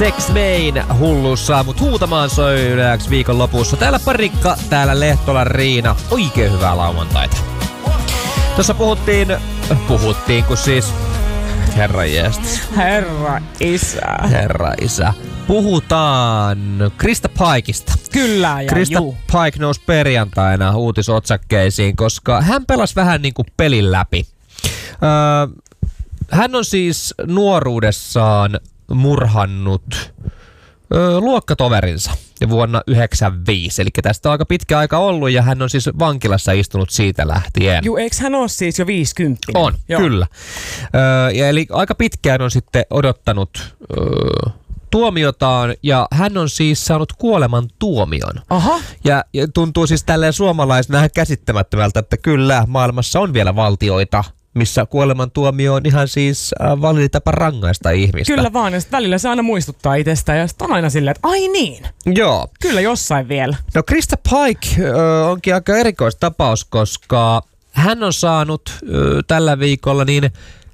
Sex Main hullussa, mut huutamaan soi yleensä viikon lopussa. Täällä Parikka, täällä Lehtolan Riina. Oikein hyvää lauantaita. Tuossa puhuttiin kun siis... Herra jestas. Herra isä. Puhutaan Krista Pikeista. Kyllä ja Krista Pike nousi perjantaina uutisotsakkeisiin, koska hän pelasi vähän niinku pelin läpi. Hän on siis nuoruudessaan murhannut luokkatoverinsa ja vuonna 1995. Eli tästä on aika pitkä aika ollut ja hän on siis vankilassa istunut siitä lähtien. Juu, eikö hän ole siis jo 50? On, joo. Kyllä. Eli aika pitkään on sitten odottanut tuomiotaan ja hän on siis saanut kuoleman tuomion. Aha. Ja tuntuu siis tälleen suomalaisena ihan käsittämättömältä, että kyllä maailmassa on vielä valtioita, missä kuolemantuomio on ihan siis validi tapa rangaista ihmistä. Kyllä vaan, ja välillä se aina muistuttaa itsestä, ja sitten on aina silleen, että ai niin. Joo. Kyllä jossain vielä. No Krista Pike onkin aika erikoistapaus, koska hän on saanut tällä viikolla niin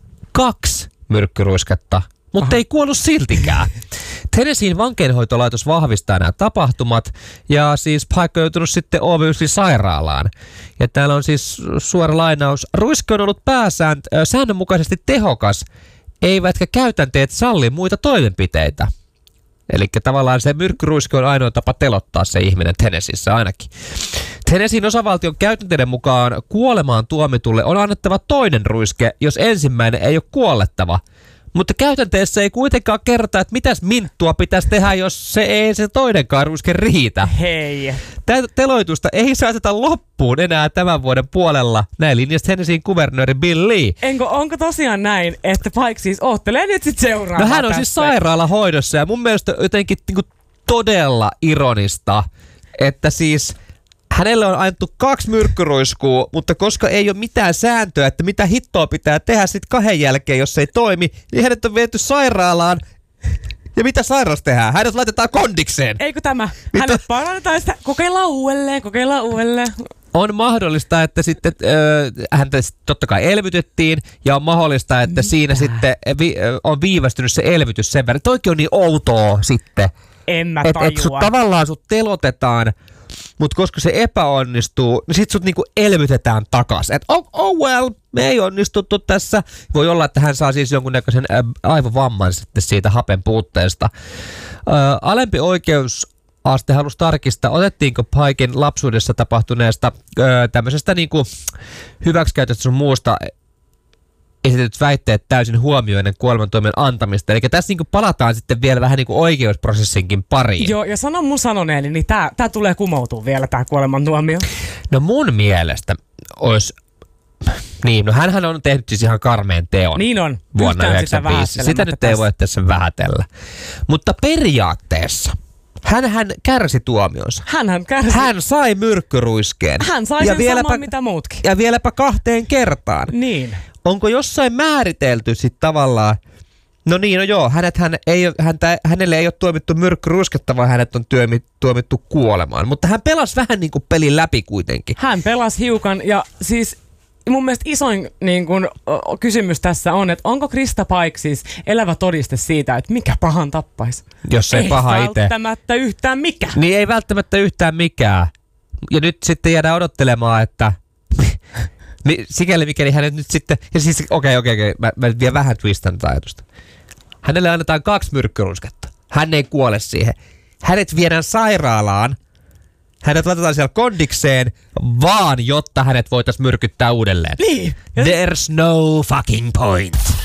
2 myrkkyruisketta, mutta ei kuollut siltikään. Tennesseein vankeinhoitolaitos vahvistaa nämä tapahtumat ja siis Pike on joutunut sitten Ovyysli-sairaalaan. Ja täällä on siis suora lainaus. Ruiske on ollut säännönmukaisesti tehokas, eivätkä käytänteet salli muita toimenpiteitä. Eli tavallaan se myrkkyruiske on ainoa tapa telottaa se ihminen Tennesseeissä ainakin. Tennesseein osavaltion käytänteiden mukaan kuolemaan tuomitulle on annettava toinen ruiske, jos ensimmäinen ei ole kuolettava. Mutta käytänteessä ei kuitenkaan kerrota, että mitäs minttua pitäisi tehdä, jos se toinenkaan ruiske riitä. Hei. Tätä teloitusta ei saateta loppuun enää tämän vuoden puolella. Näin linjasi Tennesseein kuvernööri Bill Lee. Onko tosiaan näin, että Pike siis oottelee nyt sit seuraavaa? No hän on siis sairaalahoidossa ja mun mielestä jotenkin todella ironista, että siis... Hänelle on annettu 2 myrkkyruiskua, mutta koska ei ole mitään sääntöä, että mitä hittoa pitää tehdä sitten 2 jälkeen, jos se ei toimi, niin hänet on viety sairaalaan. Ja mitä sairaus tehdään? Hänet laitetaan kondikseen. Eikö tämä? Hänet parannetaan sitä. Kokeillaan uudelleen. On mahdollista, että sitten häntä totta kai elvytettiin ja on mahdollista, että siinä sitten on viivästynyt se elvytys sen verran. Toikin on niin outoa sitten. En mä tajua. Tavallaan sut telotetaan. Mutta koska se epäonnistuu, niin sit sut niinku elvytetään takas. Et well, me ei onnistuttu tässä. Voi olla, että hän saa siis jonkunnäköisen aivovamman sitten siitä hapen puutteesta. Alempi oikeusaste halusi tarkistaa, otettiinko Piken lapsuudessa tapahtuneesta tämmöisestä niinku hyväksikäytöstä sun muusta esitetyt väitteet täysin huomioiden kuolemantuomion antamista. Eli tässä niinku palataan sitten vielä vähän niinku oikeusprosessinkin pariin. Joo, ja sanon mun sanoneeni, niin tää tulee kumoutua vielä tää kuolemantuomio. No mun mielestä olisi... Niin, no hänhän on tehnyt siis ihan karmeen teon. Niin on. Vuonna 1995. Sitä nyt ei voi tässä vähätellä. Mutta periaatteessa hänhän kärsi tuomionsa. Hän sai myrkkyruiskeen. Hän sai sen saman mitä muutkin. Ja vieläpä 2 kertaan. Niin. Onko jossain määritelty sitten tavallaan, no niin, no joo, hänelle ei ole tuomittu myrkkyruisketta, vaan hänet on tuomittu kuolemaan. Mutta hän pelasi vähän niin kuin pelin läpi kuitenkin. Hän pelasi hiukan ja siis mun mielestä isoin niin kun, kysymys tässä on, että onko Krista Pike siis elävä todiste siitä, että mikä pahan tappaisi? Jos ei paha itse. Ei välttämättä yhtään mikään. Niin ei välttämättä yhtään mikään. Ja nyt sitten jäädään odottelemaan, että... Sikäli mikäli hänet nyt sitten... Ja siis okei. Mä vielä vähän twistan tätä ajatusta. Hänelle annetaan 2 myrkkyruisketta. Hän ei kuole siihen. Hänet viedään sairaalaan. Hänet laitetaan siellä kondikseen, vaan jotta hänet voitaisiin myrkyttää uudelleen. Niin. There's no fucking point.